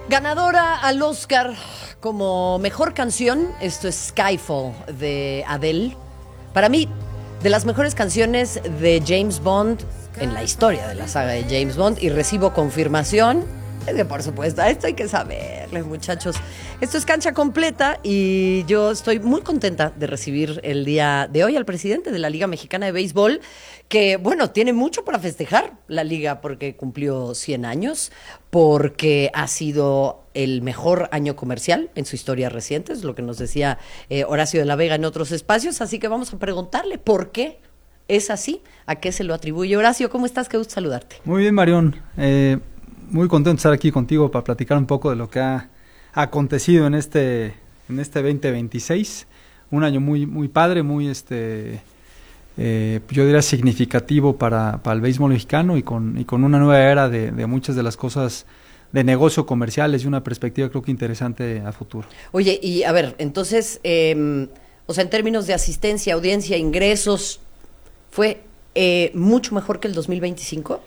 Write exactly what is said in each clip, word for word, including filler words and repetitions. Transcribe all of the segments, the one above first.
Ganadora al Oscar como mejor canción, esto es Skyfall de Adele. Para mí, de las mejores canciones de James Bond en la historia de la saga de James Bond, y recibo confirmación. Es que por supuesto, esto hay que saberles, muchachos. Esto es Cancha Completa y yo estoy muy contenta de recibir el día de hoy al presidente de la Liga Mexicana de Béisbol, que, bueno, tiene mucho para festejar la liga porque cumplió cien años, porque ha sido el mejor año comercial en su historia reciente, es lo que nos decía eh, Horacio de la Vega en otros espacios, así que vamos a preguntarle por qué es así, a qué se lo atribuye. Horacio, ¿cómo estás? Qué gusto saludarte. Muy bien, Marión. Eh, muy contento de estar aquí contigo para platicar un poco de lo que ha acontecido en este en este veinte veintiséis. Un año muy muy padre, muy este eh, yo diría significativo para, para el béisbol mexicano y con y con una nueva era de, de muchas de las cosas de negocio comerciales y una perspectiva creo que interesante a futuro. Oye, y a ver, entonces, eh, o sea, en términos de asistencia, audiencia, ingresos, ¿fue eh, mucho mejor que el dos mil veinticinco?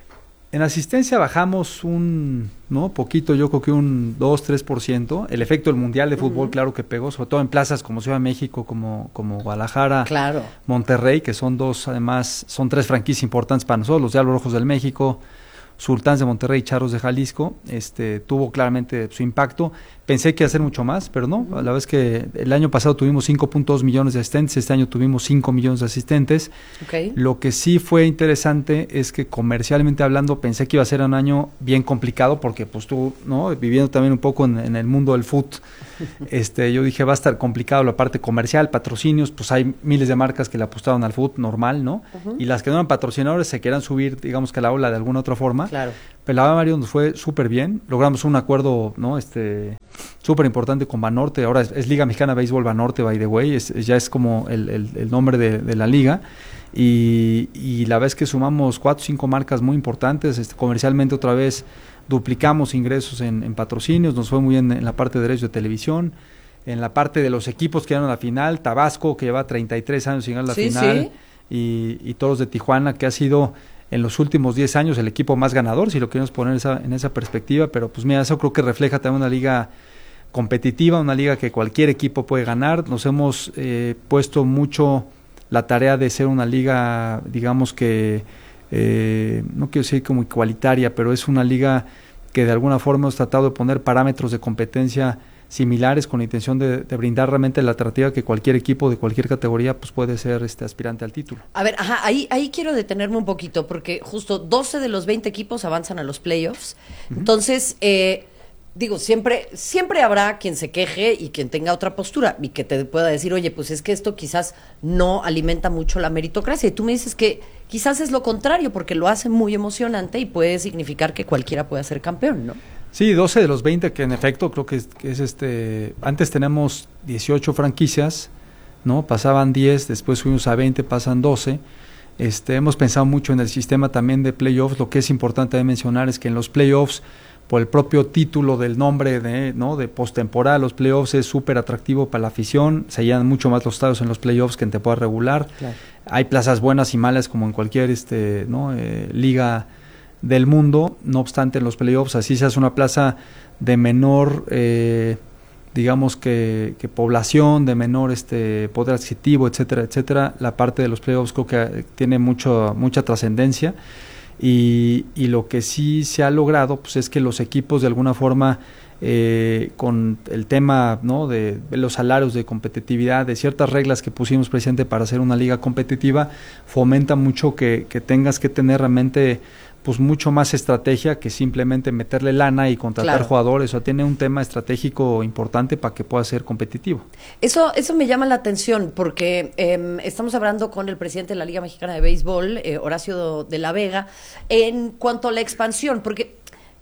En asistencia bajamos un, ¿no? Poquito, yo creo que un dos, tres por ciento. El efecto del Mundial de Fútbol, uh-huh. Claro que pegó, sobre todo en plazas como Ciudad de México, como, como Guadalajara, claro. Monterrey, que son dos, además, son tres franquicias importantes para nosotros, los Diablos Rojos del México, Sultanes de Monterrey y Charros de Jalisco. Este, tuvo claramente su impacto. Pensé que iba a ser mucho más, pero no. A la vez que el año pasado tuvimos cinco punto dos millones de asistentes, este año tuvimos cinco millones de asistentes. Okay. Lo que sí fue interesante es que comercialmente hablando pensé que iba a ser un año bien complicado porque pues tú, ¿no? Viviendo también un poco en, en el mundo del foot, este, yo dije va a estar complicado la parte comercial, patrocinios, pues hay miles de marcas que le apostaron al foot normal, ¿no? Uh-huh. Y las que no eran patrocinadores se quieran subir, digamos que a la ola de alguna otra forma. Claro. Pero la verdad, Mario, nos fue súper bien. Logramos un acuerdo, ¿no? Este, súper importante con Banorte. Ahora es, es Liga Mexicana de Béisbol Banorte, by the way. Es, es, ya es como el, el, el nombre de, de la liga. Y, y la vez que sumamos cuatro o cinco marcas muy importantes, este, comercialmente otra vez duplicamos ingresos en, en patrocinios. Nos fue muy bien en la parte de derechos de televisión. En la parte de los equipos que llegaron a la final. Tabasco, que lleva treinta y tres años sin llegar a la sí, final. Sí. Y, y Toros de Tijuana, que ha sido en los últimos diez años el equipo más ganador, si lo queremos poner esa, en esa perspectiva, pero pues mira, eso creo que refleja también una liga competitiva, una liga que cualquier equipo puede ganar. Nos hemos eh, puesto mucho la tarea de ser una liga, digamos que, eh, no quiero decir como igualitaria, pero es una liga que de alguna forma hemos tratado de poner parámetros de competencia similares con la intención de, de brindar realmente la atractiva que cualquier equipo de cualquier categoría pues puede ser este aspirante al título. A ver, ajá, ahí, ahí quiero detenerme un poquito porque justo doce de los veinte equipos avanzan a los playoffs. Uh-huh. Entonces, eh, digo, siempre, siempre habrá quien se queje y quien tenga otra postura y que te pueda decir, oye, pues es que esto quizás no alimenta mucho la meritocracia. Y tú me dices que quizás es lo contrario porque lo hace muy emocionante y puede significar que cualquiera pueda ser campeón, ¿no? Sí, doce de los veinte, que en efecto creo que es, que es este, antes tenemos dieciocho franquicias, ¿no? Pasaban diez, después subimos a veinte, pasan doce. Este, hemos pensado mucho en el sistema también de playoffs. Lo que es importante de mencionar es que en los playoffs, por el propio título del nombre de, ¿no? de postemporada, los playoffs es súper atractivo para la afición, se llenan mucho más los estadios en los playoffs que en temporada regular. Claro. Hay plazas buenas y malas como en cualquier este, ¿no? eh, liga del mundo, no obstante en los playoffs así se hace una plaza de menor eh, digamos que, que población, de menor este poder adquisitivo, etcétera, etcétera. La parte de los playoffs creo que tiene mucho, mucha trascendencia y, y lo que sí se ha logrado pues es que los equipos de alguna forma eh, con el tema, ¿no? de, de los salarios, de competitividad, de ciertas reglas que pusimos presente para hacer una liga competitiva, fomenta mucho que, que tengas que tener realmente pues mucho más estrategia que simplemente meterle lana y contratar claro. jugadores. O sea, tiene un tema estratégico importante para que pueda ser competitivo. Eso eso me llama la atención porque eh, estamos hablando con el presidente de la Liga Mexicana de Béisbol, eh, Horacio de la Vega, en cuanto a la expansión, porque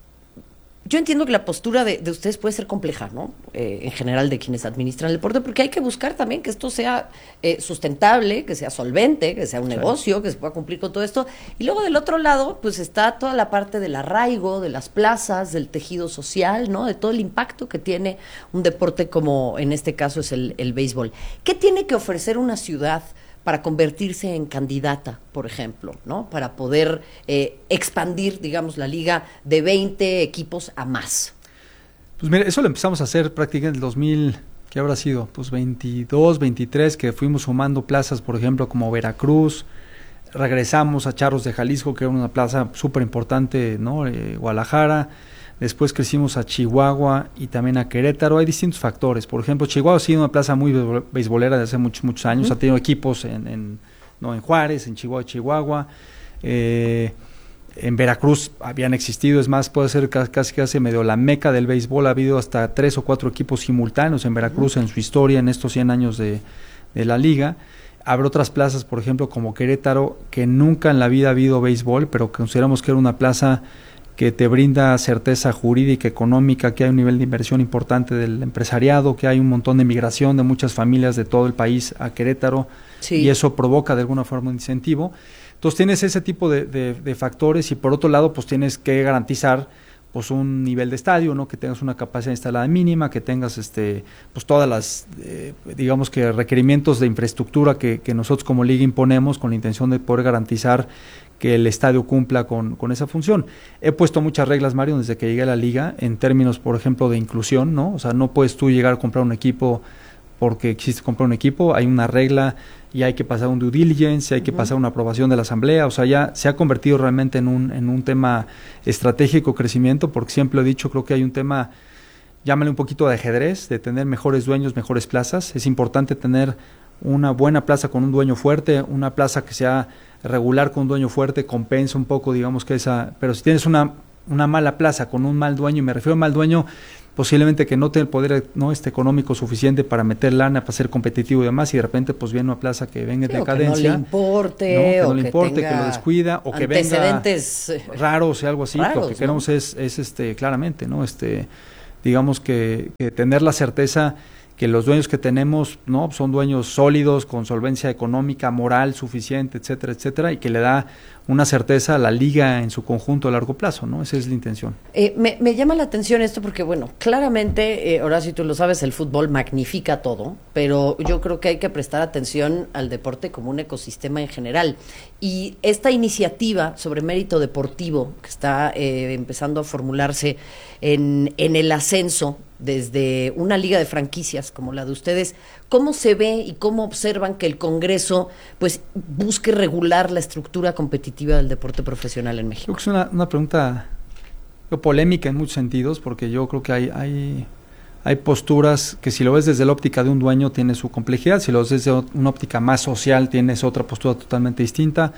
yo entiendo que la postura de, de ustedes puede ser compleja, ¿no? Eh, en general de quienes administran el deporte, porque hay que buscar también que esto sea eh, sustentable, que sea solvente, que sea un claro. negocio, que se pueda cumplir con todo esto. Y luego del otro lado, pues está toda la parte del arraigo, de las plazas, del tejido social, ¿no? De todo el impacto que tiene un deporte como en este caso es el, el béisbol. ¿Qué tiene que ofrecer una ciudad para convertirse en candidata, por ejemplo, ¿no? Para poder eh, expandir, digamos, la liga de veinte equipos a más? Pues mira, eso lo empezamos a hacer prácticamente en el dos mil, ¿qué habrá sido? Pues veintidós, veintitrés, que fuimos sumando plazas, por ejemplo, como Veracruz. Regresamos a Charros de Jalisco, que era una plaza súper importante, ¿no? Eh, Guadalajara. Después crecimos a Chihuahua y también a Querétaro. Hay distintos factores. Por ejemplo, Chihuahua ha sido una plaza muy beisbolera de hace muchos, muchos años. Uh-huh. Ha tenido equipos en, en, no, en Juárez, en Chihuahua, Chihuahua. Eh, en Veracruz habían existido, es más, puede ser casi casi medio la meca del béisbol. Ha habido hasta tres o cuatro equipos simultáneos en Veracruz uh-huh. en su historia, en estos cien años de, de la liga. Habrá otras plazas, por ejemplo, como Querétaro, que nunca en la vida ha habido béisbol, pero consideramos que era una plaza que te brinda certeza jurídica, económica, que hay un nivel de inversión importante del empresariado, que hay un montón de migración de muchas familias de todo el país a Querétaro, sí. y eso provoca de alguna forma un incentivo. Entonces tienes ese tipo de, de, de factores y por otro lado pues tienes que garantizar pues un nivel de estadio, ¿no? Que tengas una capacidad instalada mínima, que tengas este pues todas las eh, digamos que requerimientos de infraestructura que, que nosotros como liga imponemos con la intención de poder garantizar que el estadio cumpla con, con esa función. He puesto muchas reglas, Mario, desde que llegué a la liga, en términos, por ejemplo, de inclusión, ¿no? O sea, no puedes tú llegar a comprar un equipo porque quisiste comprar un equipo, hay una regla y hay que pasar un due diligence, hay que uh-huh. pasar una aprobación de la asamblea, o sea, ya se ha convertido realmente en un, en un tema estratégico crecimiento, porque siempre he dicho, creo que hay un tema, llámale un poquito de ajedrez, de tener mejores dueños, mejores plazas. Es importante tener una buena plaza con un dueño fuerte, una plaza que sea regular con un dueño fuerte, compensa un poco, digamos que esa, pero si tienes una, una mala plaza con un mal dueño, y me refiero a mal dueño, posiblemente que no tenga el poder no este económico suficiente para meter lana, para ser competitivo y demás, y de repente pues viene una plaza que venga en sí, decadencia, que no le importe, ¿no? que o no le que importe, que lo descuida, o que venga raros o algo así. Raros, lo que queremos ¿no? es, es este claramente, ¿no? Este, digamos que, que tener la certeza que los dueños que tenemos, ¿no? Son dueños sólidos, con solvencia económica, moral suficiente, etcétera, etcétera, y que le da una certeza a la liga en su conjunto a largo plazo, ¿no? Esa es la intención. Eh, me, me llama la atención esto porque, bueno, claramente, eh, ahora si tú lo sabes, el fútbol magnifica todo, pero yo creo que hay que prestar atención al deporte como un ecosistema en general. Y esta iniciativa sobre mérito deportivo que está eh, empezando a formularse en, en el ascenso desde una liga de franquicias como la de ustedes, ¿cómo se ve y cómo observan que el Congreso pues busque regular la estructura competitiva del deporte profesional en México? Creo que es una, una pregunta polémica en muchos sentidos, porque yo creo que hay, hay, hay posturas que si lo ves desde la óptica de un dueño tiene su complejidad, si lo ves desde una óptica más social tienes otra postura totalmente distinta.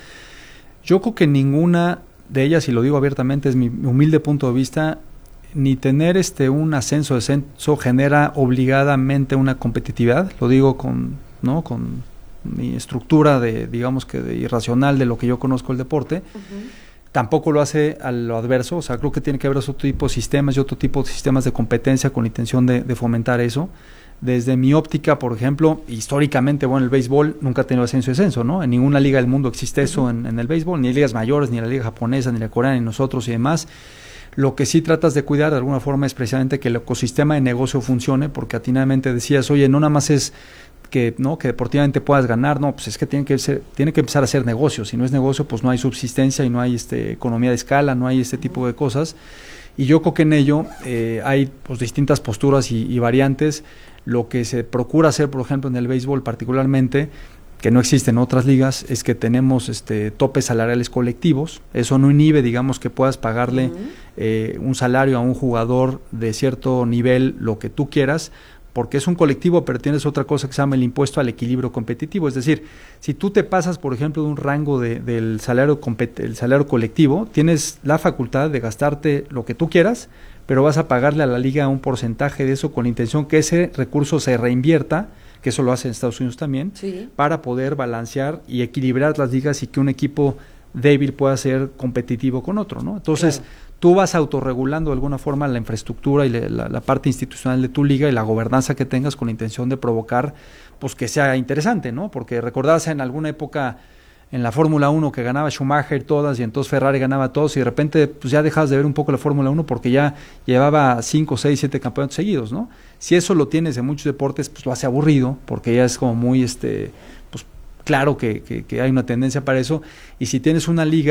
Yo creo que ninguna de ellas, y lo digo abiertamente, es mi humilde punto de vista, ni tener este un ascenso descenso genera obligadamente una competitividad, lo digo con no con mi estructura de digamos que de irracional de lo que yo conozco el deporte. Uh-huh. Tampoco lo hace a lo adverso, o sea, creo que tiene que haber otro tipo de sistemas y otro tipo de sistemas de competencia con la intención de, de fomentar eso. Desde mi óptica, por ejemplo, históricamente, bueno, el béisbol nunca ha tenido ascenso y descenso, ¿no? En ninguna liga del mundo existe eso. Uh-huh. en, en el béisbol, ni ligas mayores, ni la liga japonesa, ni la coreana, ni nosotros y demás. Lo que sí tratas de cuidar de alguna forma es precisamente que el ecosistema de negocio funcione, porque atinadamente decías, oye, no nada más es que no que deportivamente puedas ganar, no, pues es que tiene que ser, tiene que empezar a hacer negocios. Si no es negocio, pues no hay subsistencia y no hay este economía de escala, no hay este tipo de cosas. Y yo creo que en ello eh, hay pues distintas posturas y, y variantes. Lo que se procura hacer, por ejemplo, en el béisbol particularmente, que no existe en otras ligas, es que tenemos este topes salariales colectivos. Eso no inhibe, digamos, que puedas pagarle uh-huh. eh, un salario a un jugador de cierto nivel, lo que tú quieras, porque es un colectivo, pero tienes otra cosa que se llama el impuesto al equilibrio competitivo. Es decir, si tú te pasas, por ejemplo, de un rango de, del salario, el salario colectivo, tienes la facultad de gastarte lo que tú quieras, pero vas a pagarle a la liga un porcentaje de eso con la intención que ese recurso se reinvierta, que eso lo hace en Estados Unidos también, sí. para poder balancear y equilibrar las ligas y que un equipo débil pueda ser competitivo con otro, ¿no? Entonces, claro. tú vas autorregulando de alguna forma la infraestructura y la, la parte institucional de tu liga y la gobernanza que tengas con la intención de provocar, pues, que sea interesante, ¿no? Porque recordarse en alguna época en la Fórmula uno que ganaba Schumacher todas y entonces Ferrari ganaba todos y de repente pues ya dejas de ver un poco la Fórmula uno porque ya llevaba cinco, seis, siete campeonatos seguidos, ¿no? Si eso lo tienes en muchos deportes, pues lo hace aburrido porque ya es como muy, este pues claro que, que, que hay una tendencia para eso. Y si tienes una liga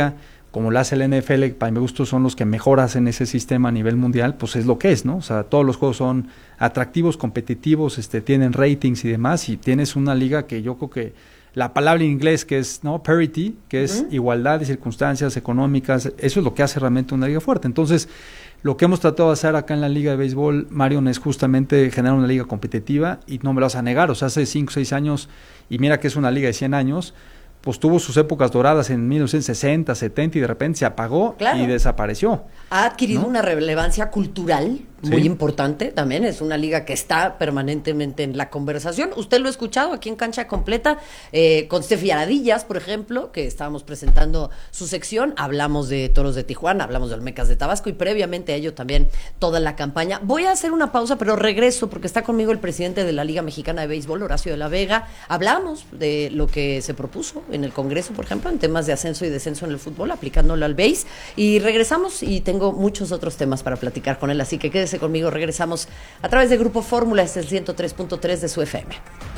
como lo hace el N F L, para mi gusto son los que mejor hacen ese sistema a nivel mundial, pues es lo que es, ¿no? O sea, todos los juegos son atractivos, competitivos, este, tienen ratings y demás, y tienes una liga que yo creo que la palabra en inglés que es, ¿no? Parity, que es uh-huh. igualdad de circunstancias económicas, eso es lo que hace realmente una liga fuerte. Entonces, lo que hemos tratado de hacer acá en la Liga de Béisbol, Marion, es justamente generar una liga competitiva, y no me lo vas a negar, o sea, hace cinco o seis años, y mira que es una liga de cien años, pues tuvo sus épocas doradas en mil novecientos sesenta, setenta, y de repente se apagó claro. y desapareció. Ha adquirido ¿no? una relevancia cultural muy sí. importante también, es una liga que está permanentemente en la conversación. Usted lo ha escuchado aquí en Cancha Completa, eh, con Steffi Aradillas, por ejemplo, que estábamos presentando su sección, hablamos de Toros de Tijuana, hablamos de Olmecas de Tabasco, y previamente a ello también toda la campaña. Voy a hacer una pausa, pero regreso, porque está conmigo el presidente de la Liga Mexicana de Béisbol, Horacio de la Vega. Hablamos de lo que se propuso en el Congreso, por ejemplo, en temas de ascenso y descenso en el fútbol, aplicándolo al béis, y regresamos, y tengo muchos otros temas para platicar con él, así que quédese conmigo, regresamos a través de Grupo Fórmula, este es el ciento tres punto tres de su F M.